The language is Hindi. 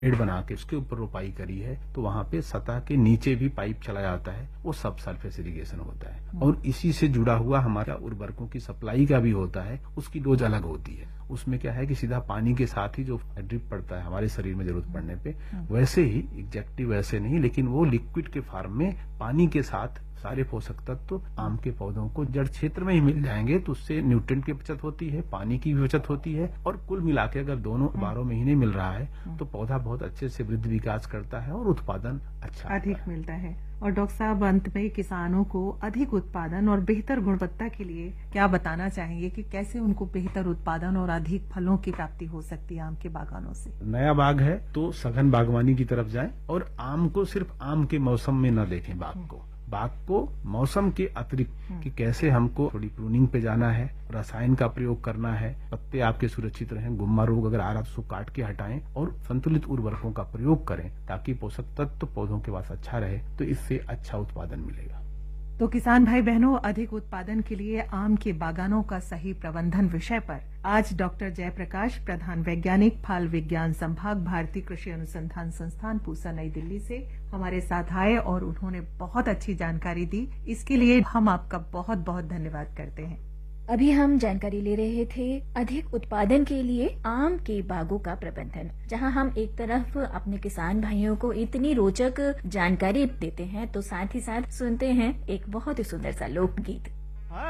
पेड़ बना के उसके ऊपर रोपाई करी है, तो वहां पे सतह के नीचे भी पाइप चला जाता है, वो सब सरफेस इरिगेशन होता है। और इसी से जुड़ा हुआ हमारा उर्वरकों की सप्लाई का भी होता है, उसकी डोज अलग होती है। उसमें क्या है कि सीधा पानी के साथ ही जो ड्रिप पड़ता है हमारे शरीर में जरूरत पड़ने पे, वैसे ही एग्जैक्टली वैसे नहीं, लेकिन वो लिक्विड के फॉर्म में पानी के साथ सारे पोषक तत्व आम के पौधों को जड़ क्षेत्र में ही मिल जाएंगे, तो उससे न्यूट्रिएंट की बचत होती है, पानी की भी बचत होती है, और कुल मिला के अगर दोनों 12 महीने मिल रहा है तो पौधा बहुत अच्छे से वृद्धि विकास करता है और उत्पादन अच्छा अधिक मिलता है। और डॉक्टर साहब, अंत में किसानों को अधिक उत्पादन और बेहतर गुणवत्ता के लिए क्या बताना चाहेंगे कि कैसे उनको बेहतर उत्पादन और अधिक फलों की प्राप्ति हो सकती है आम के बागानों से? नया बाग है तो सघन बागवानी की तरफ जाएं, और आम को सिर्फ आम के मौसम में न देखें, बाग को मौसम के अतिरिक्त कि कैसे हमको थोड़ी प्रूनिंग पे जाना है, रसायन का प्रयोग करना है, पत्ते आपके सुरक्षित रहें, गुम्मा रोग अगर आ रहा तो उसको काट के हटाएं, और संतुलित उर्वरकों का प्रयोग करें ताकि पोषक तत्व पौधों के पास अच्छा रहे, तो इससे अच्छा उत्पादन मिलेगा। तो किसान भाई बहनों, अधिक उत्पादन के लिए आम के बागानों का सही प्रबंधन विषय पर आज डॉक्टर जयप्रकाश, प्रधान वैज्ञानिक, फल विज्ञान संभाग, भारतीय कृषि अनुसंधान संस्थान, पूसा, नई दिल्ली से हमारे साथ आए और उन्होंने बहुत अच्छी जानकारी दी। इसके लिए हम आपका बहुत बहुत धन्यवाद करते हैं। अभी हम जानकारी ले रहे थे अधिक उत्पादन के लिए आम के बागों का प्रबंधन, जहां हम एक तरफ अपने किसान भाइयों को इतनी रोचक जानकारी देते हैं, तो साथ ही साथ सुनते हैं एक बहुत ही सुंदर सा लोकगीत।